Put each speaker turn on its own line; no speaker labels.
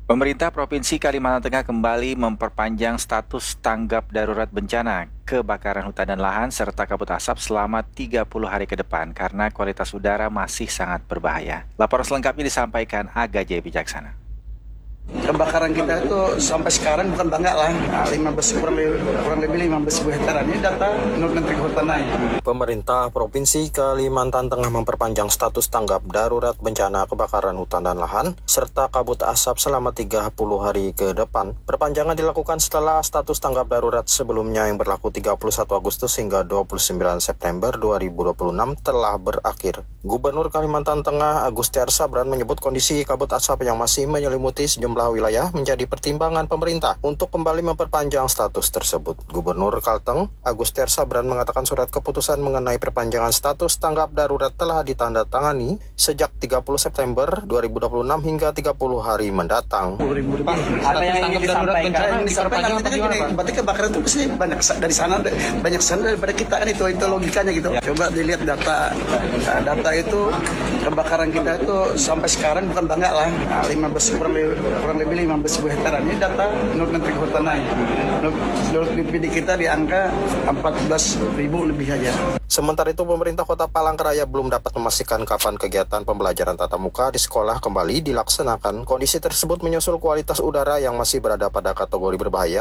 Pemerintah Provinsi Kalimantan Tengah kembali memperpanjang status tanggap darurat bencana kebakaran hutan dan lahan serta kabut asap selama 30 hari ke depan karena kualitas udara masih sangat berbahaya. Laporan selengkapnya disampaikan Aga J. Bijaksana.
Kebakaran kita itu sampai sekarang bukan banyak lah, 15 kurang lebih 15.000 hektar. Ini data Menurut Menteri Kehutanan.
Pemerintah Provinsi Kalimantan Tengah memperpanjang status tanggap darurat bencana kebakaran hutan dan lahan serta kabut asap selama 30 hari ke depan. Perpanjangan dilakukan setelah status tanggap darurat sebelumnya yang berlaku 31 Agustus hingga 29 September 2026 telah berakhir. Gubernur Kalimantan Tengah Agustiar Sabran menyebut kondisi kabut asap yang masih menyelimuti sejumlah wilayah menjadi pertimbangan pemerintah untuk kembali memperpanjang status tersebut. Gubernur Kalteng Agustiar Sabran mengatakan surat keputusan mengenai perpanjangan status tanggap darurat telah ditandatangani sejak 30 September 2026 hingga 30 hari mendatang.
Apa yang ingin disampaikan berarti kebakaran itu pasti banyak dari sana daripada kita kan, itu logikanya gitu. Coba dilihat data itu, kebakaran kita itu sampai sekarang bukan banyak lah, 15 kurang lebih 15.000 hektar. Ini data Menurut Menteri Kehutanan. Menurut BPD kita di angka 14.000 lebih aja.
Sementara itu, pemerintah Kota Palangkaraya belum dapat memastikan kapan kegiatan pembelajaran tatap muka di sekolah kembali dilaksanakan. Kondisi tersebut menyusul kualitas udara yang masih berada pada kategori berbahaya